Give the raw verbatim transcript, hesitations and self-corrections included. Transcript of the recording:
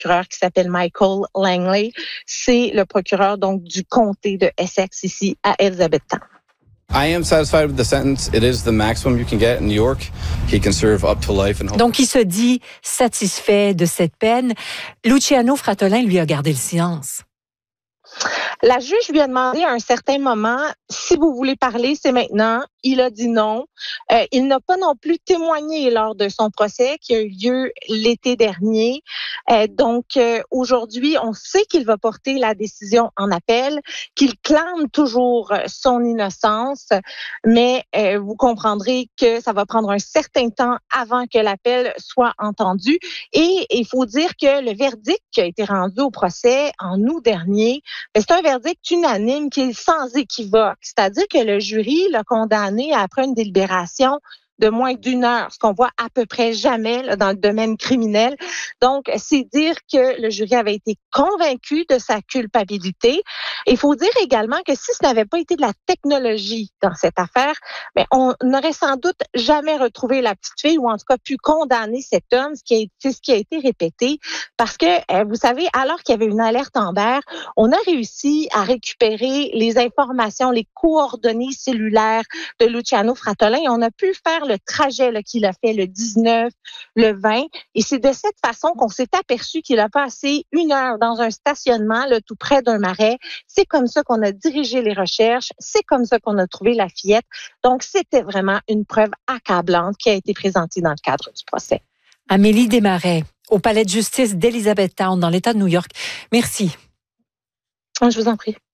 procureur qui s'appelle Michael Langley. C'est le procureur donc du comté de Essex ici à Elizabethtown. I am satisfied with the sentence. It is the maximum you can get in New York. He can serve up to life. And Donc, il se dit satisfait de cette peine. Luciano Fratolin lui a gardé le silence. La juge lui a demandé à un certain moment, si vous voulez parler, c'est maintenant. Il a dit non. Euh, il n'a pas non plus témoigné lors de son procès qui a eu lieu l'été dernier. Euh, donc, euh, aujourd'hui, on sait qu'il va porter la décision en appel, qu'il clame toujours son innocence, mais euh, vous comprendrez que ça va prendre un certain temps avant que l'appel soit entendu. Et il faut dire que le verdict qui a été rendu au procès en août dernier, c'est un verdict unanime qui est sans équivoque. C'est-à-dire que le jury l'a condamné après une délibération de moins d'une heure, ce qu'on voit à peu près jamais là, dans le domaine criminel. Donc, c'est dire que le jury avait été convaincu de sa culpabilité. Il faut dire également que si ce n'avait pas été de la technologie dans cette affaire, bien, on n'aurait sans doute jamais retrouvé la petite fille ou en tout cas pu condamner cet homme, ce qui a été, ce qui a été répété. Parce que, vous savez, alors qu'il y avait une alerte Amber, on a réussi à récupérer les informations, les coordonnées cellulaires de Luciano Fratolin et on a pu faire le trajet là, qu'il a fait le dix-neuf, le vingt. Et c'est de cette façon qu'on s'est aperçu qu'il a passé une heure dans un stationnement là, tout près d'un marais. C'est comme ça qu'on a dirigé les recherches. C'est comme ça qu'on a trouvé la fillette. Donc, c'était vraiment une preuve accablante qui a été présentée dans le cadre du procès. Amélie Desmarais, au palais de justice d'Elizabethtown, dans l'État de New York. Merci. Je vous en prie.